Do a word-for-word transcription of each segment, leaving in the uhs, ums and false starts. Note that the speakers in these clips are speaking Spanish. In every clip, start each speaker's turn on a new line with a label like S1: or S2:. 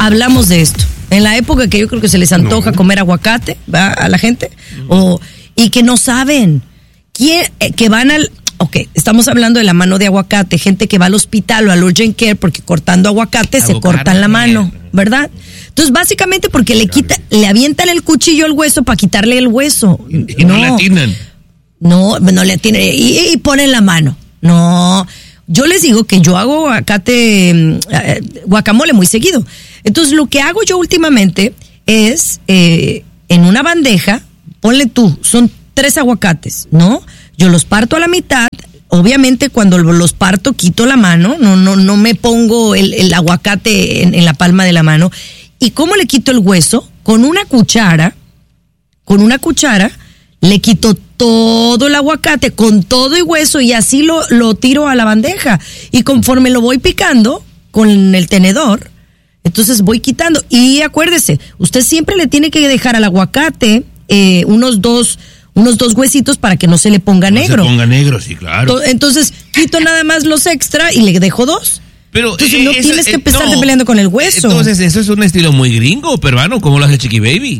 S1: hablamos de esto. En la época que yo creo que se les antoja no. comer aguacate, ¿va? A la gente, uh-huh. o, y que no saben, quién, eh, que van al... Ok, estamos hablando de la mano de aguacate, gente que va al hospital o al urgent care porque cortando aguacate Aguacate, se cortan la mano, ¿verdad? Entonces, básicamente porque le quita, le avientan el cuchillo al hueso para quitarle el hueso.
S2: Y, y no, no le atinan.
S1: No, no le atinan y, y ponen la mano. No, yo les digo que yo hago aguacate, eh, guacamole muy seguido. Entonces, lo que hago yo últimamente es, eh, en una bandeja, ponle tú, son tres aguacates, ¿no? Yo los parto a la mitad, obviamente cuando los parto quito la mano, no no no me pongo el, el aguacate en, en la palma de la mano. ¿Y cómo le quito el hueso? Con una cuchara, con una cuchara, le quito todo el aguacate con todo y hueso y así lo, lo tiro a la bandeja. Y conforme lo voy picando con el tenedor, entonces voy quitando. Y acuérdese, usted siempre le tiene que dejar al aguacate eh, unos dos... unos dos huesitos para que no se le ponga no negro.
S2: Se ponga negro, sí, claro.
S1: Entonces, quito nada más los extra y le dejo dos.
S2: Pero
S1: entonces,
S2: eh,
S1: no
S2: eso,
S1: tienes que
S2: eh,
S1: empezarte
S2: no.
S1: peleando con el hueso.
S2: Entonces, eso es un estilo muy gringo, peruano, como lo hace Chiqui Baby.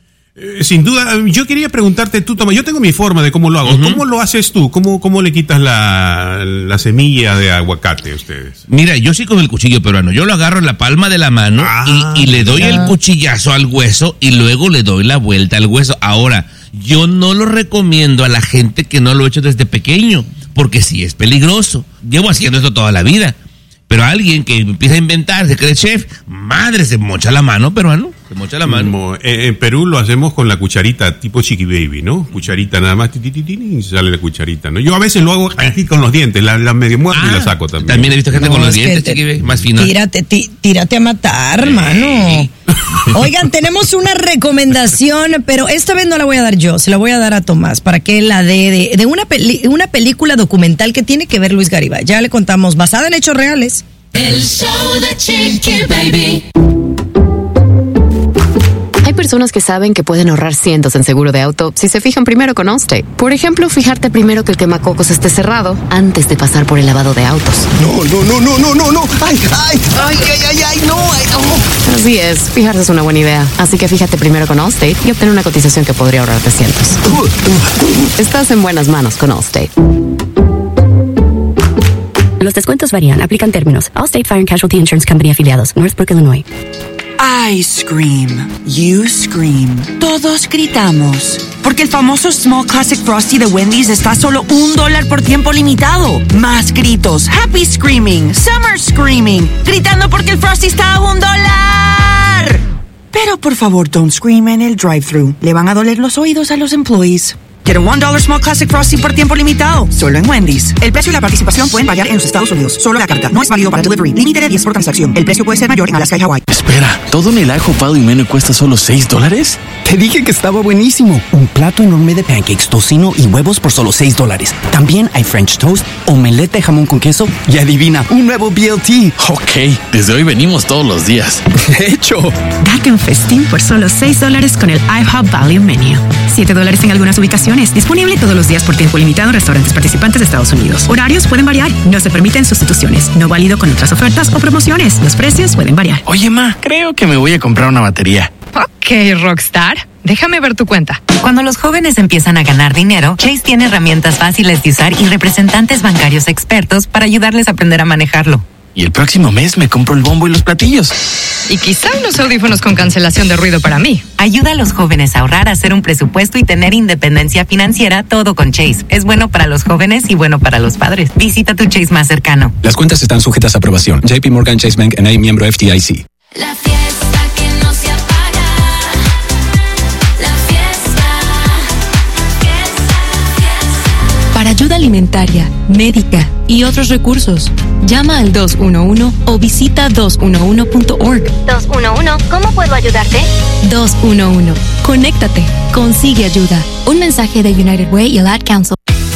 S3: Eh, sin duda, yo quería preguntarte tú, Toma, yo tengo mi forma de cómo lo hago. Uh-huh. ¿Cómo lo haces tú? ¿Cómo, cómo le quitas la, la semilla de aguacate a ustedes?
S2: Mira, yo sí con el cuchillo peruano. Yo lo agarro en la palma de la mano ah, y, y le doy ya. el cuchillazo al hueso y luego le doy la vuelta al hueso. Ahora, yo no lo recomiendo a la gente que no lo ha hecho desde pequeño, porque sí es peligroso. Llevo haciendo esto toda la vida. Pero alguien que empieza a inventar, se cree chef, madre, se mocha la mano, peruano, se mocha la mano.
S3: Como, eh, en Perú lo hacemos con la cucharita, tipo Chiqui Baby, ¿no? Cucharita nada más, ti, ti, ti, ti, y sale la cucharita, ¿no? Yo a veces lo hago aquí con los dientes, la, la medio muerta ah, y la saco también.
S2: También he visto gente no, con los dientes,
S1: te,
S2: Chiqui Baby, más fino.
S1: Tírate, tí, tírate a matar, hermano. Oigan, tenemos una recomendación, pero esta vez no la voy a dar yo, se la voy a dar a Tomás, para que él la dé de, de una, peli, una película documental que tiene que ver Luis Garibay. Ya le contamos, basada en hechos reales.
S4: El show de Chiqui Baby.
S5: Hay personas que saben que pueden ahorrar cientos en seguro de auto si se fijan primero con Allstate. Por ejemplo, fijarte primero que el quemacocos esté cerrado antes de pasar por el lavado de autos.
S6: No, no, no, no, no, no, no. Ay, ay, ay, ay, ay, ay, no, ay, no.
S5: Así es, fijarse es una buena idea. Así que fíjate primero con Allstate y obtén una cotización que podría ahorrarte cientos. Estás en buenas manos con Allstate.
S7: Los descuentos varían. Aplican términos. Allstate Fire and Casualty Insurance Company afiliados. Northbrook, Illinois.
S8: I scream. You scream. Todos gritamos. Porque el famoso Small Classic Frosty de Wendy's está a solo un dólar por tiempo limitado. Más gritos. Happy screaming. Summer screaming. Gritando porque el Frosty está a un dólar. Pero por favor, don't scream en el drive-thru. Le van a doler los oídos a los employees. Quiero un dólar Small Classic Frosty por tiempo limitado. Solo en Wendy's. El precio y la participación pueden variar en los Estados Unidos. Solo la carta. No es válido para delivery. Límite de diez por transacción. El precio puede ser mayor en Alaska y Hawaii.
S6: Espera, ¿todo en el ajo palo y menú cuesta solo seis dólares? Te dije que estaba buenísimo. Un plato enorme de pancakes, tocino y huevos por solo seis dólares. También hay French toast, omelette de jamón con queso y adivina, un nuevo B L T.
S9: Ok, desde hoy venimos todos los días.
S6: De hecho.
S10: Date un festín por solo seis dólares con el IHOP Value Menu. siete dólares en algunas ubicaciones. Disponible todos los días por tiempo limitado en restaurantes participantes de Estados Unidos. Horarios pueden variar. No se permiten sustituciones. No válido con otras ofertas o promociones. Los precios pueden variar.
S9: Oye, ma, creo que me voy a comprar una batería.
S11: Ok, Rockstar. Déjame ver tu cuenta. Cuando los jóvenes empiezan a ganar dinero, Chase tiene herramientas fáciles de usar y representantes bancarios expertos para ayudarles a aprender a manejarlo.
S9: Y el próximo mes me compro el bombo y los platillos.
S11: Y quizá unos audífonos con cancelación de ruido para mí.
S12: Ayuda a los jóvenes a ahorrar, a hacer un presupuesto y tener independencia financiera, todo con Chase. Es bueno para los jóvenes y bueno para los padres. Visita tu Chase más cercano.
S13: Las cuentas están sujetas a aprobación. J P Morgan Chase Bank N A, miembro F D I C.
S4: La fiesta que no se apaga. La fiesta. Fiesta, fiesta.
S14: Para ayuda alimentaria, médica y otros recursos, llama al dos uno uno o visita dos uno uno punto org.
S15: dos uno uno, ¿cómo puedo ayudarte?
S14: dos uno uno. Conéctate. Consigue ayuda. Un mensaje de United Way y el Ad Council.